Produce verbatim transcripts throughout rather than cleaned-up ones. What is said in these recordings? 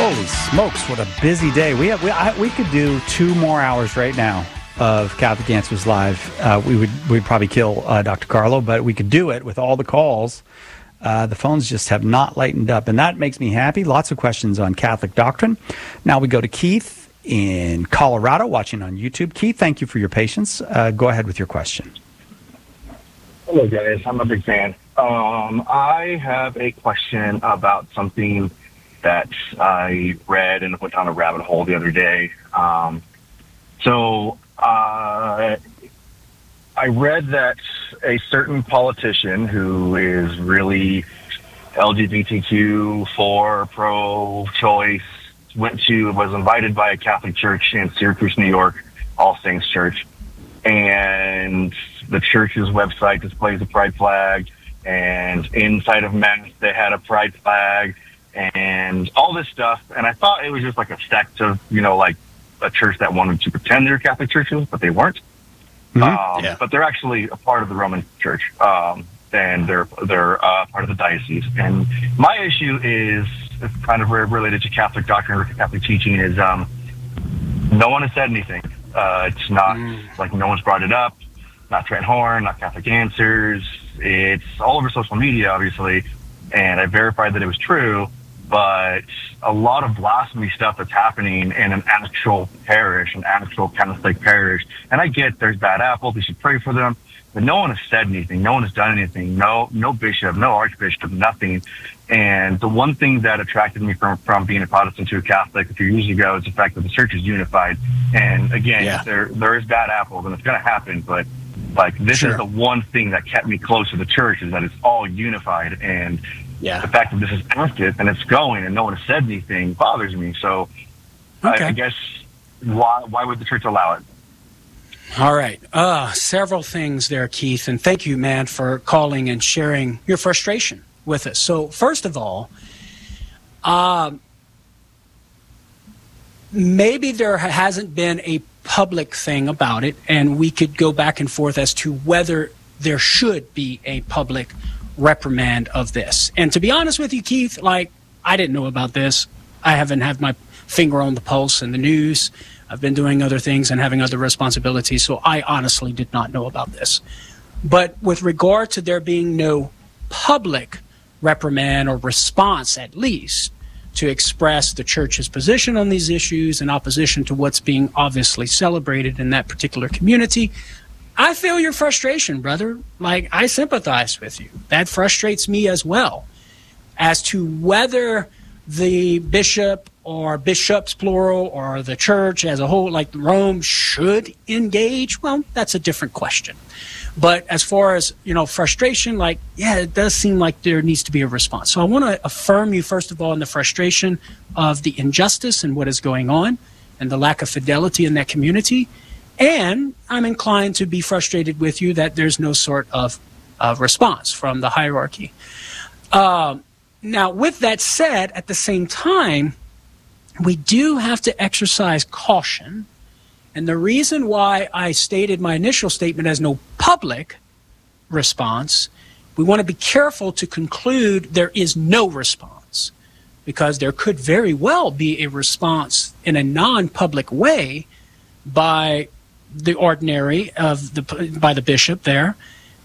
Holy smokes, what a busy day. We have, we, I, we could do two more hours right now of Catholic Answers Live. Uh, we would we'd probably kill uh, Doctor Carlo, but we could do it with all the calls. Uh, the phones just have not lightened up, and that makes me happy. Lots of questions on Catholic doctrine. Now we go to Keith in Colorado, watching on YouTube. Keith, thank you for your patience. Uh, go ahead with your question. Hello, guys. I'm a big fan. Um, I have a question about something that I read and went down a rabbit hole the other day. Um, so uh, I read that a certain politician who is really L G B T Q for pro-choice went to was invited by a Catholic church in Syracuse, New York, All Saints Church, and the church's website displays a pride flag, and inside of Mass they had a pride flag, and all this stuff. And I thought it was just like a sect of, you know, like a church that wanted to pretend they're Catholic churches, but they weren't. Mm-hmm. Um, yeah. But they're actually a part of the Roman Church, um, and they're they're uh, part of the diocese. And my issue is kind of related to Catholic doctrine or Catholic teaching is um, no one has said anything. Uh, it's not mm. like no one's brought it up. Not Trent Horn, not Catholic Answers. It's all over social media, obviously, and I verified that it was true. But a lot of blasphemy stuff that's happening in an actual parish, an actual Catholic parish. And I get there's bad apples, we should pray for them. But no one has said anything. No one has done anything. No, no bishop, no archbishop, nothing. And the one thing that attracted me from, from being a Protestant to a Catholic a few years ago is the fact that the church is unified. And again, yeah. there there is bad apples, and it's going to happen. But like this sure. is the one thing that kept me close to the church, is that it's all unified. And yeah. the fact that this is active and it's going and no one has said anything bothers me. So okay. I, I guess why why would the church allow it? All right. Uh, several things there, Keith. And thank you, man, for calling and sharing your frustration with us. So first of all, um, maybe there hasn't been a public thing about it, and we could go back and forth as to whether there should be a public reprimand of this. And to be honest with you, Keith, like, I didn't know about this. I haven't had my finger on the pulse in the news. I've been doing other things and having other responsibilities, so I honestly did not know about this. But with regard to there being no public reprimand or response, at least, to express the church's position on these issues in opposition to what's being obviously celebrated in that particular community, I feel your frustration, brother. Like, I sympathize with you. That frustrates me as well. As to whether the bishop or bishops, plural, or the church as a whole, like Rome, should engage, well, that's a different question. But as far as, you know, frustration, like, yeah, it does seem like there needs to be a response. So I want to affirm you, first of all, in the frustration of the injustice and what is going on and the lack of fidelity in that community. And I'm inclined to be frustrated with you that there's no sort of uh, response from the hierarchy. Um, now, with that said, at the same time, we do have to exercise caution. And the reason why I stated my initial statement as no public response, we want to be careful to conclude there is no response, because there could very well be a response in a non-public way by the ordinary of the by the bishop there,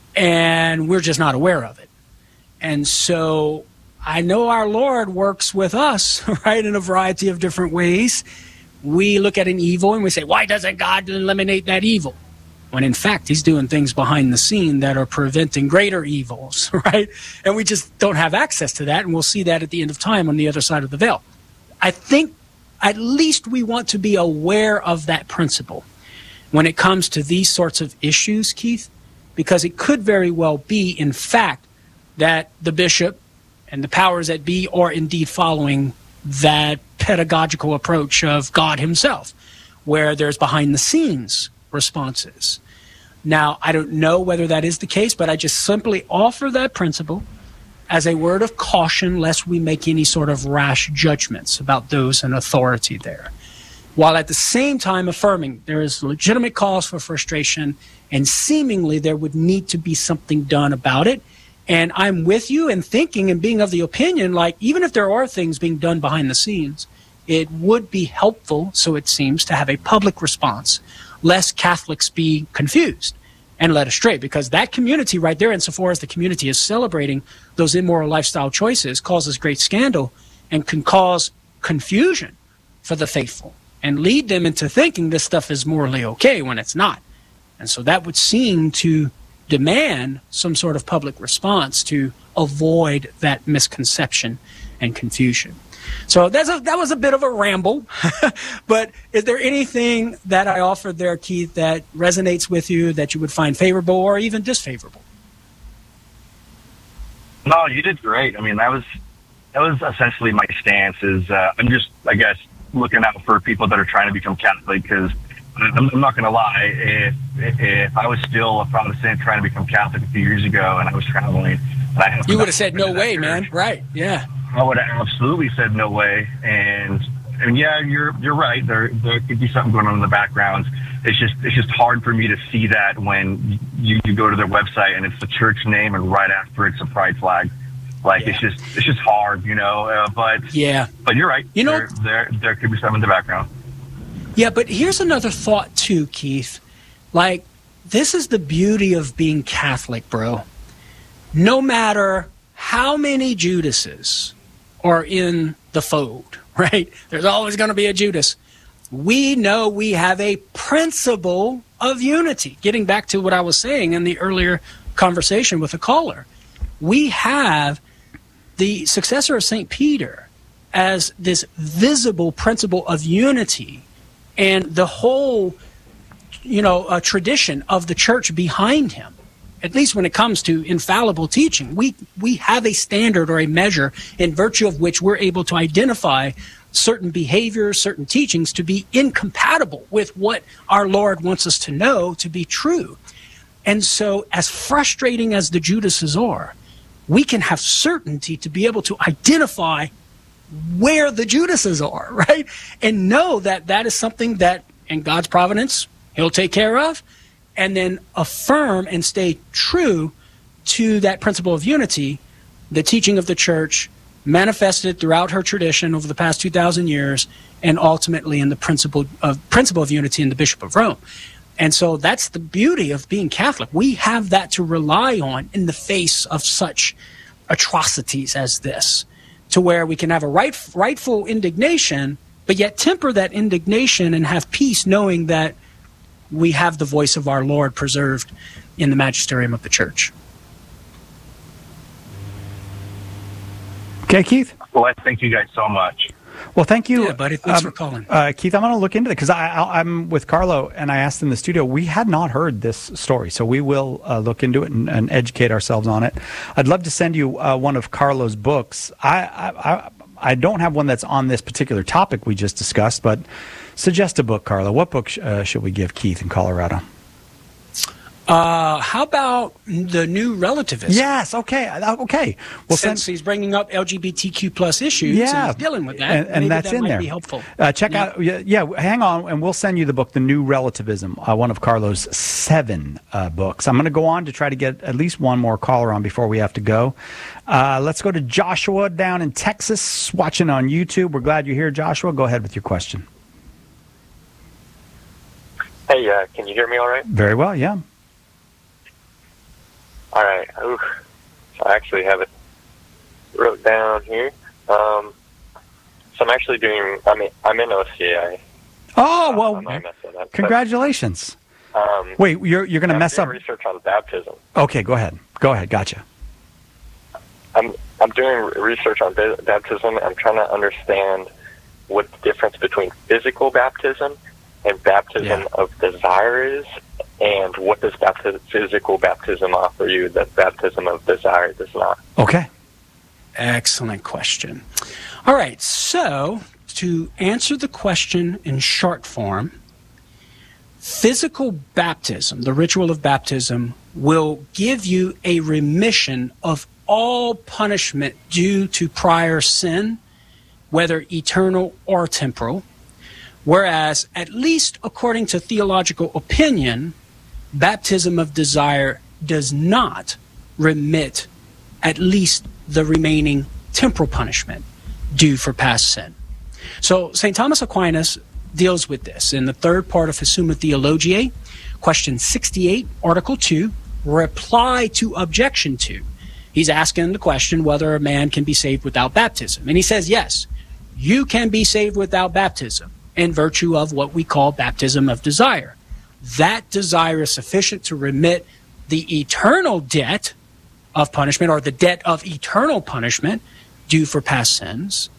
and we're just not aware of it. And so I know our Lord works with us, right, in a variety of different ways. We look at an evil and we say, why doesn't God eliminate that evil? When in fact, he's doing things behind the scene that are preventing greater evils, right? And we just don't have access to that, and we'll see that at the end of time on the other side of the veil. I think at least we want to be aware of that principle when it comes to these sorts of issues, Keith, because it could very well be, in fact, that the bishop and the powers that be are indeed following that pedagogical approach of God himself, where there's behind-the-scenes responses. Now, I don't know whether that is the case, but I just simply offer that principle as a word of caution, lest we make any sort of rash judgments about those in authority there, while at the same time affirming there is legitimate cause for frustration, and seemingly there would need to be something done about it. And I'm with you in thinking and being of the opinion, like, even if there are things being done behind the scenes, it would be helpful, so it seems, to have a public response, lest Catholics be confused and led astray, because that community right there, insofar as the community is celebrating those immoral lifestyle choices, causes great scandal and can cause confusion for the faithful and lead them into thinking this stuff is morally okay when it's not. And so that would seem to demand some sort of public response to avoid that misconception and confusion. So that's a, that was a bit of a ramble, but is there anything that I offered there, Keith, that resonates with you, that you would find favorable or even disfavorable? No, you did great. I mean, that was that was essentially my stance. Is uh, I'm just, I guess, looking out for people that are trying to become Catholic, because I'm, I'm not going to lie. If if I was still a Protestant trying to become Catholic a few years ago, and I was traveling, and I you would have said no way, man. Right? Yeah. I would have absolutely said no way. And and yeah, you're you're right. There there could be something going on in the background. It's just it's just hard for me to see that when you, you go to their website and it's the church name and right after it's a pride flag. Like yeah. it's just it's just hard, you know. Uh, but yeah, but you're right. You know, there, there there could be something in the background. Yeah, but here's another thought too, Keith. Like, this is the beauty of being Catholic, bro. No matter how many Judases are in the fold, right? There's always going to be a Judas. We know we have a principle of unity. Getting back to what I was saying in the earlier conversation with the caller, we have the successor of Saint Peter as this visible principle of unity and the whole, you know, uh, tradition of the church behind him. At least when it comes to infallible teaching, we we have a standard or a measure in virtue of which we're able to identify certain behaviors, certain teachings to be incompatible with what our Lord wants us to know to be true. And so, as frustrating as the Judases are, we can have certainty to be able to identify where the Judases are, right? And know that that is something that, in God's providence, he'll take care of, and then affirm and stay true to that principle of unity, the teaching of the church, manifested throughout her tradition over the past two thousand years, and ultimately in the principle of principle of unity in the Bishop of Rome. And so that's the beauty of being Catholic. We have that to rely on in the face of such atrocities as this, to where we can have a right, rightful indignation, but yet temper that indignation and have peace, knowing that we have the voice of our Lord preserved in the magisterium of the church. Okay, Keith? Well, I thank you guys so much. Well, thank you. Yeah, buddy. Thanks um, for calling. Uh, Keith, I'm going to look into it because I, I, I'm with Carlo, and I asked in the studio. We had not heard this story, so we will uh, look into it and, and educate ourselves on it. I'd love to send you uh, one of Carlo's books. I, I, I, I don't have one that's on this particular topic we just discussed, but suggest a book, Carlo. What book sh- uh, should we give Keith in Colorado? Uh, how about The New Relativism? Yes, okay, okay. Well, since send, he's bringing up L G B T Q plus issues, yeah, and he's dealing with that, and, and maybe that's that in might there. Be helpful. Uh, check yeah. out, yeah, yeah, hang on, and we'll send you the book, The New Relativism, uh, one of Carlo's seven uh, books. I'm going to go on to try to get at least one more caller on before we have to go. Uh, let's go to Joshua down in Texas, watching on YouTube. We're glad you're here, Joshua. Go ahead with your question. Hey, uh, can you hear me all right? Very well, yeah. All right. Ooh, I actually have it wrote down here. Um, so I'm actually doing. I mean, I'm in O C A. Oh well, I might mess that up, congratulations. But, um, Wait, you're you're going to mess doing up research on baptism. Okay, go ahead. Go ahead. Gotcha. I'm I'm doing research on baptism. I'm trying to understand what the difference between physical baptism and baptism yeah. of desire is. And what does baptism, physical baptism offer you that baptism of desire does not? Okay. Excellent question. All right, so to answer the question in short form, physical baptism, the ritual of baptism, will give you a remission of all punishment due to prior sin, whether eternal or temporal, whereas, at least according to theological opinion, baptism of desire does not remit at least the remaining temporal punishment due for past sin. So Saint Thomas Aquinas deals with this in the third part of his Summa Theologiae, question sixty-eight, article two, reply to objection two. He's asking the question whether a man can be saved without baptism. And he says, yes, you can be saved without baptism in virtue of what we call baptism of desire. That desire is sufficient to remit the eternal debt of punishment, or the debt of eternal punishment due for past sins.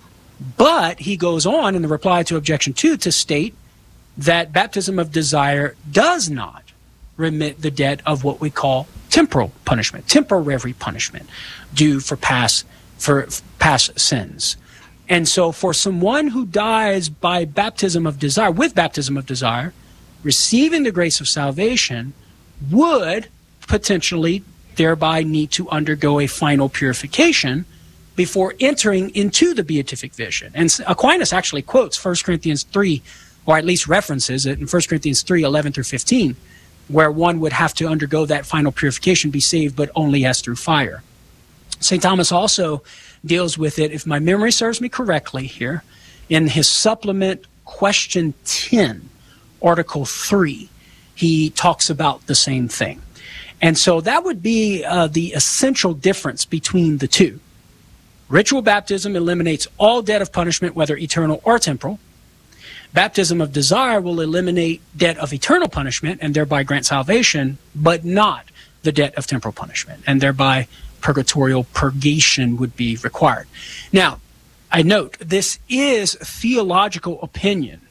But he goes on in the reply to objection two to state that baptism of desire does not remit the debt of what we call temporal punishment, temporary punishment due for past for past sins. And so for someone who dies by baptism of desire, with baptism of desire, receiving the grace of salvation would potentially thereby need to undergo a final purification before entering into the beatific vision. And Aquinas actually quotes First Corinthians three, or at least references it in First Corinthians three, eleven through fifteen, where one would have to undergo that final purification, be saved, but only as through fire. Saint Thomas also deals with it, if my memory serves me correctly here, in his supplement question ten, article three. He talks about the same thing. And so that would be uh, the essential difference between the two. Ritual baptism eliminates all debt of punishment, whether eternal or temporal. Baptism of desire will eliminate debt of eternal punishment and thereby grant salvation, but not the debt of temporal punishment, and thereby purgatorial purgation would be required. Now, I note, this is theological opinion.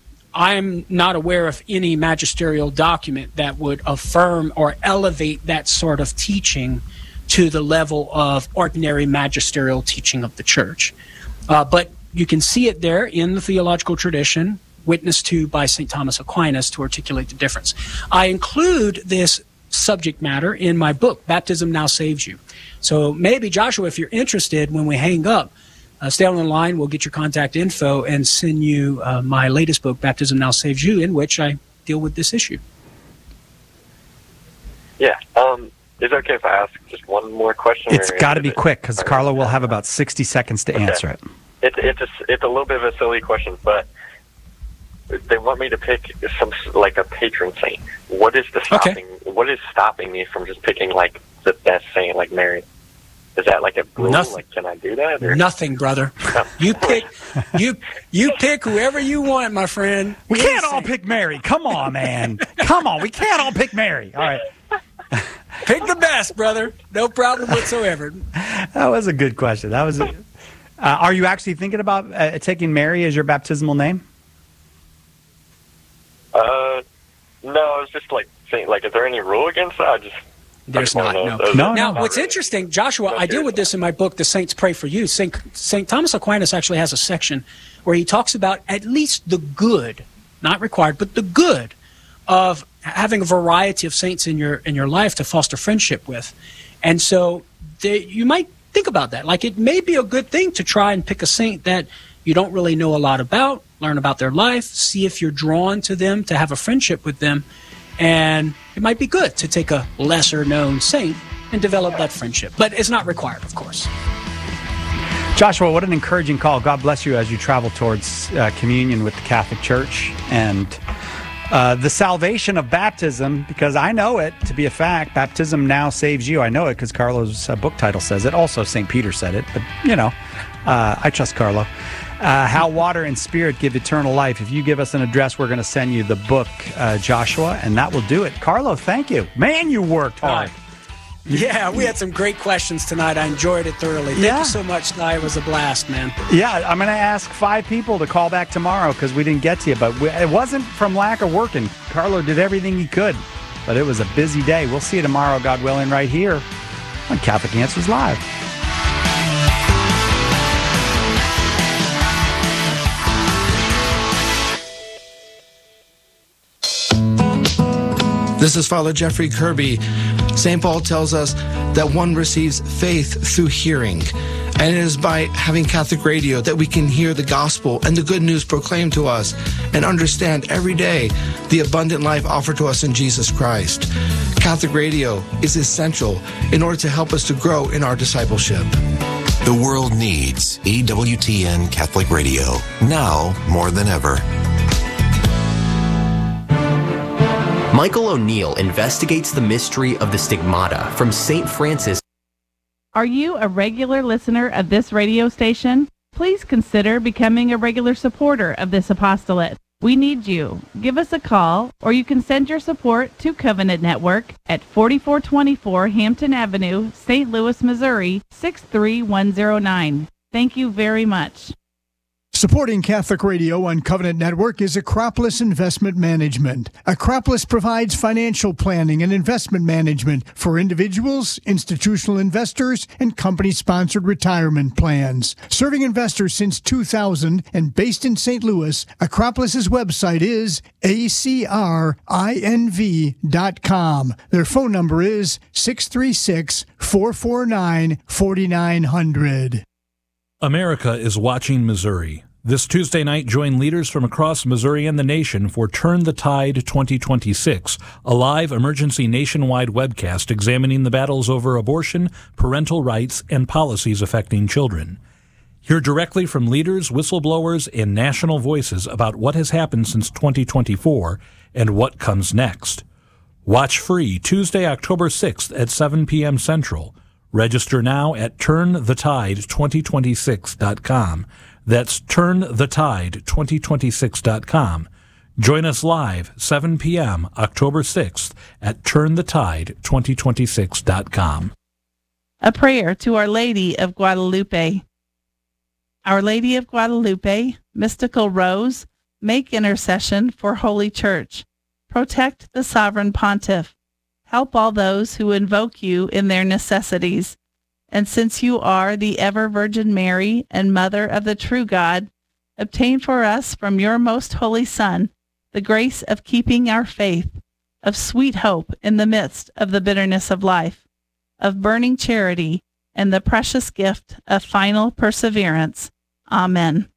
I'm not aware of any magisterial document that would affirm or elevate that sort of teaching to the level of ordinary magisterial teaching of the church. Uh, but you can see it there in the theological tradition, witnessed to by Saint Thomas Aquinas, to articulate the difference. I include this subject matter in my book, Baptism Now Saves You. So maybe, Joshua, if you're interested, when we hang up, uh, stay on the line, we'll get your contact info and send you uh, my latest book, Baptism Now Saves You, in which I deal with this issue. Yeah. Um, is it okay if I ask just one more question? It's got to be quick, because Carlo will have about sixty seconds to okay. answer it. It's it's a, it's a little bit of a silly question, but they want me to pick some like a patron saint. What is the stopping? Okay. What is stopping me from just picking like the best saint, like Mary? Is that like a rule? Nothing. Like, can I do that? Or? Nothing, brother. No. You pick you you pick whoever you want, my friend. We can't all pick Mary. Come on, man. Come on. We can't all pick Mary. All right. Pick the best, brother. No problem whatsoever. That was a good question. That was. A, uh, are you actually thinking about uh, taking Mary as your baptismal name? Uh, no. It's just like saying, like, is there any rule against that? I just. There's not, no. No, no. Now, no. what's really. interesting, Joshua, No, I deal with this in my book, The Saints Pray for You. Saint Saint Thomas Aquinas actually has a section where he talks about at least the good, not required, but the good of having a variety of saints in your in your life to foster friendship with. And so they, you might think about that. Like, it may be a good thing to try and pick a saint that you don't really know a lot about, learn about their life, see if you're drawn to them, to have a friendship with them. And it might be good to take a lesser-known saint and develop that friendship. But it's not required, of course. Joshua, what an encouraging call. God bless you as you travel towards uh, communion with the Catholic Church and uh, the salvation of baptism, because I know it to be a fact. Baptism now saves you. I know it because Carlo's uh, book title says it. Also, Saint Peter said it. But, you know, uh, I trust Carlo. Uh, how water and spirit give eternal life. If you give us an address, we're going to send you the book, uh, Joshua, and that will do it. Carlo, thank you. Man, you worked hard. Yeah, we had some great questions tonight. I enjoyed it thoroughly. Thank Yeah. you so much, Ty. It was a blast, man. Yeah, I'm going to ask five people to call back tomorrow because we didn't get to you, but we, it wasn't from lack of working. Carlo did everything he could, but it was a busy day. We'll see you tomorrow, God willing, right here on Catholic Answers Live. This is Father Jeffrey Kirby. Saint Paul tells us that one receives faith through hearing. And it is by having Catholic radio that we can hear the gospel and the good news proclaimed to us and understand every day the abundant life offered to us in Jesus Christ. Catholic radio is essential in order to help us to grow in our discipleship. The world needs E W T N Catholic Radio, now more than ever. Michael O'Neill investigates the mystery of the stigmata from Saint Francis. Are you a regular listener of this radio station? Please consider becoming a regular supporter of this apostolate. We need you. Give us a call, or you can send your support to Covenant Network at forty-four twenty-four Hampton Avenue, Saint Louis, Missouri, six three one zero nine. Thank you very much. Supporting Catholic Radio on Covenant Network is Acropolis Investment Management. Acropolis provides financial planning and investment management for individuals, institutional investors, and company-sponsored retirement plans. Serving investors since two thousand and based in Saint Louis, Acropolis's website is A C R I N V dot com. Their phone number is six three six, four four nine, four nine zero zero. America is watching Missouri. This Tuesday night, join leaders from across Missouri and the nation for Turn the Tide twenty twenty-six, a live emergency nationwide webcast examining the battles over abortion, parental rights, and policies affecting children. Hear directly from leaders, whistleblowers, and national voices about what has happened since twenty twenty-four and what comes next. Watch free Tuesday, October sixth at seven p.m. Central. Register now at turn the tide twenty twenty-six dot com. That's turn the tide twenty twenty-six dot com. Join us live seven p.m. October sixth at turn the tide twenty twenty-six dot com. A prayer to Our Lady of Guadalupe. Our Lady of Guadalupe, mystical rose, make intercession for Holy Church. Protect the sovereign pontiff. Help all those who invoke you in their necessities. And since you are the ever-Virgin Mary and Mother of the true God, obtain for us from your most holy Son the grace of keeping our faith, of sweet hope in the midst of the bitterness of life, of burning charity, and the precious gift of final perseverance. Amen.